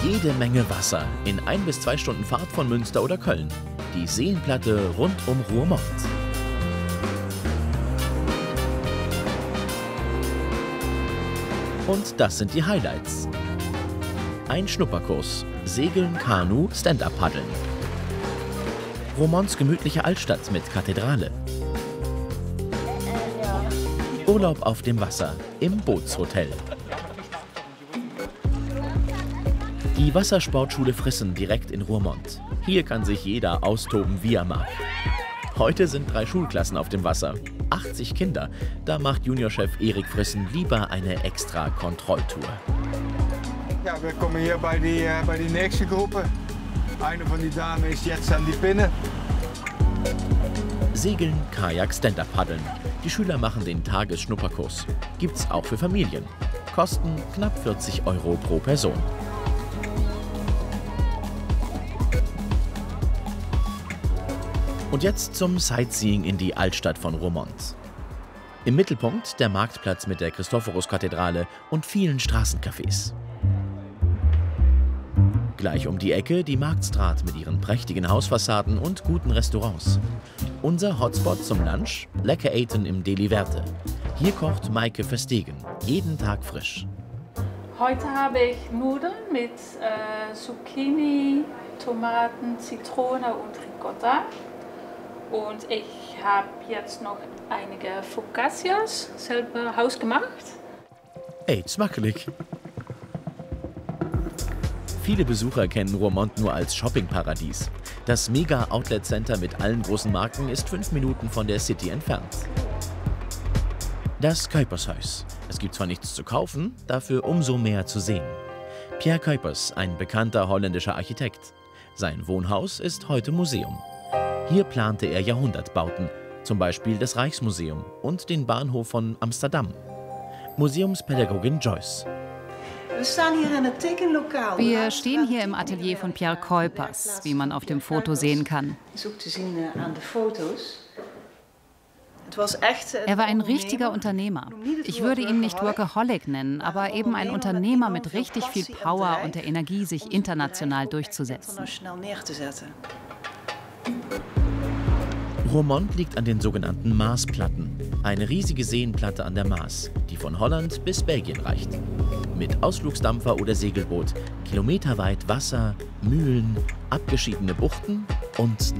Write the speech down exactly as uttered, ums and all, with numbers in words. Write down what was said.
Jede Menge Wasser in ein bis zwei Stunden Fahrt von Münster oder Köln. Die Seenplatte rund um Roermond. Und das sind die Highlights. Ein Schnupperkurs, Segeln, Kanu, Stand-Up-Paddeln. Roermonds gemütliche Altstadt mit Kathedrale. Urlaub auf dem Wasser im Bootshotel. Die Wassersportschule Frissen direkt in Roermond. Hier kann sich jeder austoben, wie er mag. Heute sind drei Schulklassen auf dem Wasser. achtzig Kinder. Da macht Juniorchef Erik Frissen lieber eine extra Kontrolltour. Ja, wir kommen hier bei die, äh, bei die nächste Gruppe. Eine von den Damen ist jetzt an die Pinne. Segeln, Kajak, Stand-Up-Paddeln. Die Schüler machen den Tagesschnupperkurs. Gibt's auch für Familien. Kosten knapp vierzig Euro pro Person. Und jetzt zum Sightseeing in die Altstadt von Roermond. Im Mittelpunkt der Marktplatz mit der Christophorus-Kathedrale und vielen Straßencafés. Gleich um die Ecke die Marktstraat mit ihren prächtigen Hausfassaden und guten Restaurants. Unser Hotspot zum Lunch, lecker eten im Deli Verde. Hier kocht Maike Verstegen, jeden Tag frisch. Heute habe ich Nudeln mit äh, Zucchini, Tomaten, Zitrone und Ricotta. Und ich habe jetzt noch einige Focaccias selber hausgemacht. Ey, smakelijk. Viele Besucher kennen Roermond nur als Shoppingparadies. Das Mega-Outlet-Center mit allen großen Marken ist fünf Minuten von der City entfernt. Das Kuipershuis. Es gibt zwar nichts zu kaufen, dafür umso mehr zu sehen. Pierre Cuypers, ein bekannter holländischer Architekt. Sein Wohnhaus ist heute Museum. Hier plante er Jahrhundertbauten, zum Beispiel das Rijksmuseum und den Bahnhof von Amsterdam. Museumspädagogin Joyce. Wir stehen hier im Atelier von Pierre Cuypers, wie man auf dem Foto sehen kann. Er war ein richtiger Unternehmer. Ich würde ihn nicht Workaholic nennen, aber eben ein Unternehmer mit richtig viel Power und der Energie, sich international durchzusetzen. Roermond liegt an den sogenannten Maasplatten, eine riesige Seenplatte an der Maas, die von Holland bis Belgien reicht. Mit Ausflugsdampfer oder Segelboot, kilometerweit Wasser, Mühlen, abgeschiedene Buchten und